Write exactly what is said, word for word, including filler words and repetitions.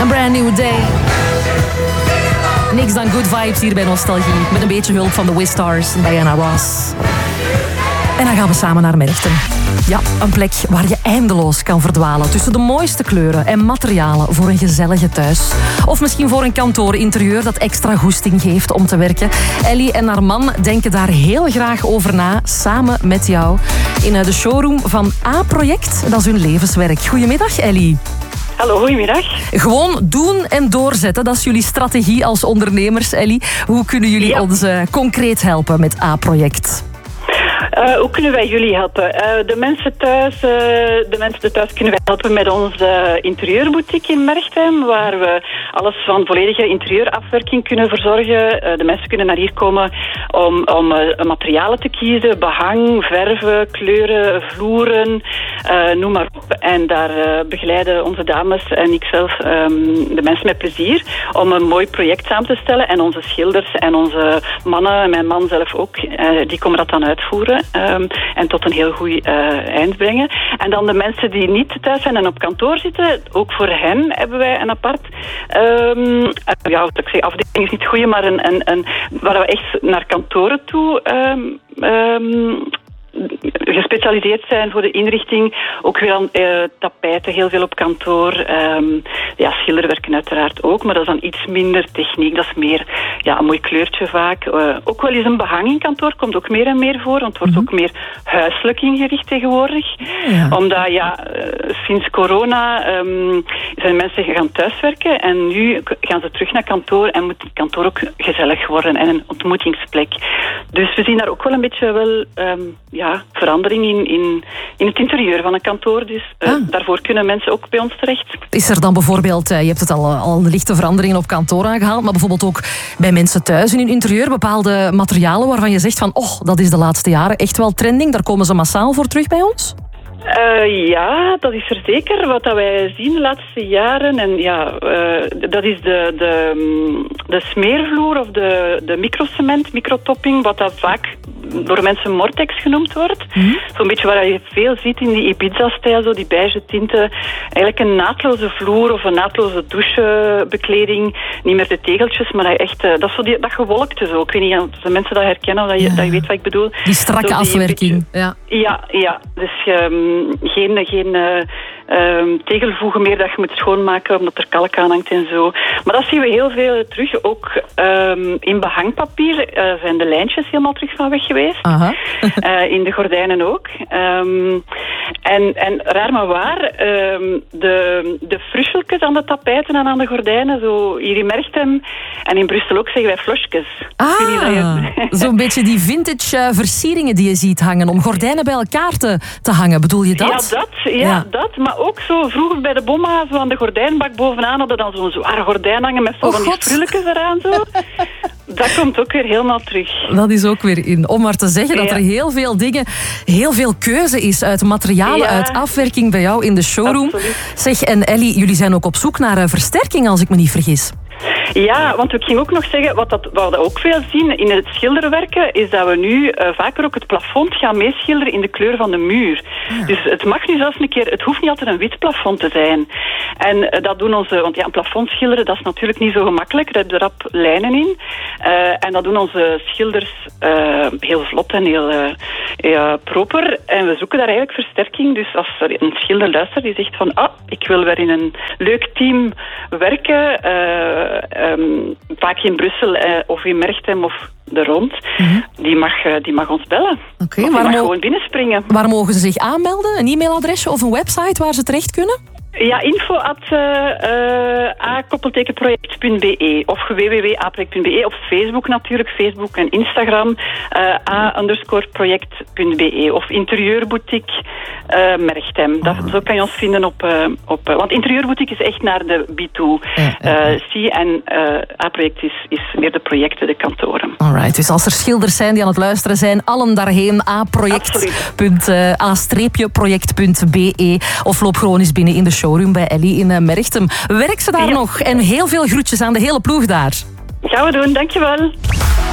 A brand new day. Niks dan good vibes hier bij Nostalgie. Met een beetje hulp van de Wistars en Diana Ross. En dan gaan we samen naar Merchten. Ja, een plek waar je eindeloos kan verdwalen tussen de mooiste kleuren en materialen voor een gezellige thuis. Of misschien voor een kantoorinterieur dat extra goesting geeft om te werken. Ellie en haar man denken daar heel graag over na, samen met jou. In de showroom van A-project, dat is hun levenswerk. Goedemiddag, Ellie. Hallo, goedemiddag. Gewoon doen en doorzetten, dat is jullie strategie als ondernemers, Ellie. Hoe kunnen jullie ja. ons uh, concreet helpen met A-project? Uh, hoe kunnen wij jullie helpen? Uh, de mensen thuis, uh, de mensen thuis kunnen wij helpen met onze interieurboutique in Merchtem, waar we alles van volledige interieurafwerking kunnen verzorgen. Uh, de mensen kunnen naar hier komen om, om uh, materialen te kiezen, behang, verven, kleuren, vloeren, uh, noem maar op. En daar uh, begeleiden onze dames en ikzelf um, de mensen met plezier om een mooi project samen te stellen. En onze schilders en onze mannen, en mijn man zelf ook, uh, die komen dat dan uitvoeren. Um, en tot een heel goed uh, eind brengen. En dan de mensen die niet thuis zijn en op kantoor zitten, ook voor hen hebben wij een apart um, uh, ja, wat ik zeg, afdeling is niet goed, maar een, een, een, waar we echt naar kantoren toe um, um, gespecialiseerd zijn voor de inrichting. Ook weer aan uh, tapijten, heel veel op kantoor. Um, ja, schilderwerken uiteraard ook, maar dat is dan iets minder techniek. Dat is meer ja, een mooi kleurtje vaak. Uh, ook wel eens een behang in kantoor komt ook meer en meer voor, want het wordt mm-hmm. ook meer huiselijk ingericht tegenwoordig. Ja. Omdat ja, uh, sinds corona um, zijn mensen gaan thuiswerken en nu gaan ze terug naar kantoor en moet het kantoor ook gezellig worden en een ontmoetingsplek. Dus we zien daar ook wel een beetje wel um, ja, verandering in, in, in het interieur van een kantoor. Dus uh, ah. daarvoor kunnen mensen ook bij ons terecht. Is er dan bijvoorbeeld, uh, je hebt het al, al lichte veranderingen op kantoor aangehaald, maar bijvoorbeeld ook bij mensen thuis in hun interieur bepaalde materialen waarvan je zegt van, oh, dat is de laatste jaren echt wel trending, daar komen ze massaal voor terug bij ons? Uh, ja, dat is er zeker. Wat dat wij zien de laatste jaren, en ja, uh, dat is de, de, de smeervloer of de, de microcement, microtopping, wat dat vaak door mensen Mortex genoemd wordt. Mm-hmm. Zo'n beetje waar je veel ziet in die Ibiza-stijl, zo die beige tinten. Eigenlijk een naadloze vloer of een naadloze douchebekleding. Niet meer de tegeltjes, maar echt, uh, dat is zo die, dat gewolkte zo. Ik weet niet of de mensen dat herkennen, of dat je, ja. dat je weet wat ik bedoel. Die strakke die afwerking. Beetje, ja. ja, ja. Dus um, geen... geen uh, Um, tegelvoegen meer dat je moet schoonmaken omdat er kalk aan hangt en zo. Maar dat zien we heel veel terug. Ook um, in behangpapier uh, zijn de lijntjes helemaal terug van weg geweest. uh, in de gordijnen ook. Um, en, en raar maar waar, um, de, de frusseltjes aan de tapijten en aan de gordijnen, zo hier in Merchtem en in Brussel ook zeggen wij flosjes. Ah, je... zo'n beetje die vintage uh, versieringen die je ziet hangen om gordijnen bij elkaar te, te hangen. Bedoel je dat? Ja, dat. Ja, ja. dat. Maar ook zo vroeger bij de bomma, zo aan de gordijnbak bovenaan hadden dan zo'n zware gordijn hangen met zo oh, van die frulletjes eraan. Zo. Dat komt ook weer helemaal terug. Dat is ook weer in. Om maar te zeggen ja. dat er heel veel dingen, heel veel keuze is uit materialen, ja. uit afwerking bij jou in de showroom. Absoluut. Zeg, en Ellie, jullie zijn ook op zoek naar uh, versterking, als ik me niet vergis. Ja, want ik ging ook nog zeggen, wat, dat, wat we ook veel zien in het schilderwerken, is dat we nu uh, vaker ook het plafond gaan meeschilderen in de kleur van de muur. Ja. Dus het mag nu zelfs een keer, het hoeft niet altijd een wit plafond te zijn. En uh, dat doen onze, want ja, een plafond schilderen, dat is natuurlijk niet zo gemakkelijk, daar hebben we rap lijnen in. Uh, en dat doen onze schilders uh, heel vlot en heel uh, ja, proper. En we zoeken daar eigenlijk versterking. Dus als er een schilder luistert die zegt van, ah, ik wil weer in een leuk team werken, uh, Um, vaak in Brussel uh, of in Merchtem of de rond, mm-hmm. die, mag, uh, die mag ons bellen. Okay, of die mag mo- gewoon binnenspringen. Waar mogen ze zich aanmelden? Een e-mailadresje of een website waar ze terecht kunnen? Ja, info at a koppeltekenproject punt b e of w w w punt a project punt b e. Op Facebook natuurlijk, Facebook en Instagram, uh, a underscore project punt b e of interieurboutique uh, Merchtem. Dat, zo kan je ons vinden op... Uh, op uh, want interieurboutique is echt naar de B twee. Uh, C en uh, A-project is, is meer de projecten, de kantoren. Alright, dus als er schilders zijn die aan het luisteren zijn, allen daarheen, a-project punt b e of loop gewoon eens binnen in de showroom bij Ellie in uh, Merchtem. Werk ze daar ja. nog? En heel veel groetjes aan de hele ploeg daar. Gaan we doen, dankjewel.